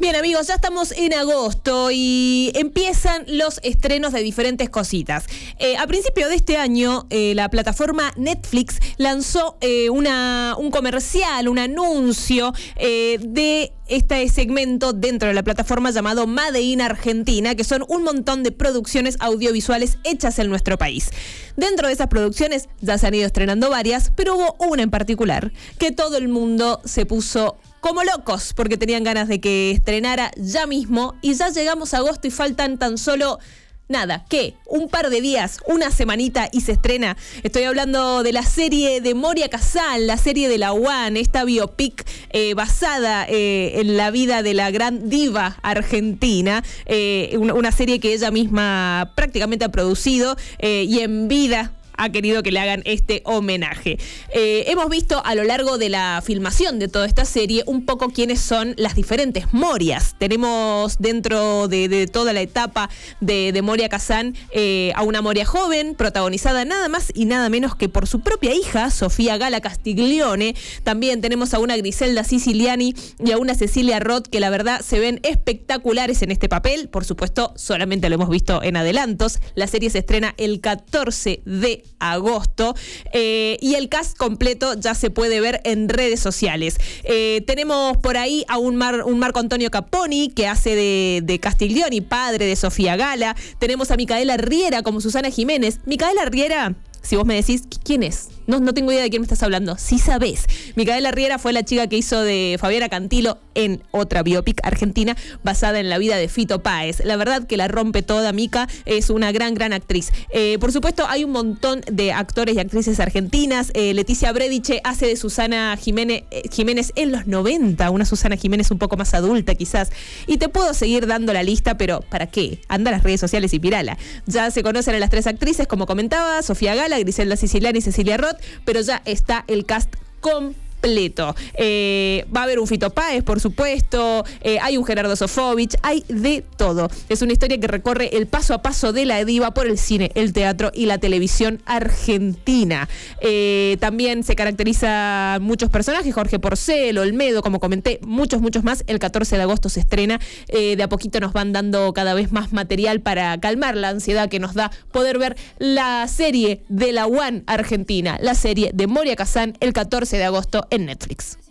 Bien, amigos, ya estamos en agosto y empiezan los estrenos de diferentes cositas. A principio de este año, la plataforma Netflix lanzó un comercial, un anuncio de este segmento dentro de la plataforma llamado Made in Argentina, que son un montón de producciones audiovisuales hechas en nuestro país. Dentro de esas producciones ya se han ido estrenando varias, pero hubo una en particular que todo el mundo se puso como locos porque tenían ganas de que estrenara ya mismo, y ya llegamos a agosto y faltan tan solo nada, ¿qué? Un par de días, una semanita y se estrena. Estoy hablando de la serie de Moria Kazan, la serie de la UAN, esta biopic basada en la vida de la gran diva argentina, una serie que ella misma prácticamente ha producido y en vida ha querido que le hagan este homenaje. Hemos visto a lo largo de la filmación de toda esta serie un poco quiénes son las diferentes Morias. Tenemos dentro de toda la etapa de Moria Kazan a una Moria joven, protagonizada nada más y nada menos que por su propia hija, Sofía Gala Castiglione. También tenemos a una Griselda Siciliani y a una Cecilia Roth, que la verdad se ven espectaculares en este papel. Por supuesto, solamente lo hemos visto en adelantos. La serie se estrena el 14 de agosto y el cast completo ya se puede ver en redes sociales. Tenemos por ahí a un Marco Antonio Caponi, que hace de Castiglioni, padre de Sofía Gala. Tenemos a Micaela Riera como Susana Jiménez. Micaela Riera, si vos me decís, ¿quién es? No tengo idea de quién me estás hablando. Sí sabés. Micaela Riera fue la chica que hizo de Fabiana Cantilo en otra biopic argentina basada en la vida de Fito Páez. La verdad que la rompe toda. Mica es una gran actriz. Por supuesto, hay un montón de actores y actrices argentinas. Leticia Brediche hace de Susana Jiménez en los 90. Una Susana Jiménez un poco más adulta, quizás. Y te puedo seguir dando la lista, pero ¿para qué? Anda a las redes sociales y pirala. Ya se conocen a las tres actrices, como comentaba, Sofía Gala, Griselda Siciliani y Cecilia Roth, pero ya está el cast completo. Va a haber un Fito Páez, por supuesto, hay un Gerardo Sofovich, hay de todo. Es una historia que recorre el paso a paso de la diva por el cine, el teatro y la televisión argentina. También se caracterizan muchos personajes: Jorge Porcel, Olmedo, como comenté, muchos más. El 14 de agosto se estrena. De a poquito nos van dando cada vez más material para calmar la ansiedad que nos da poder ver la serie de la UAN Argentina, la serie de Moria Kazan, el 14 de agosto en Netflix.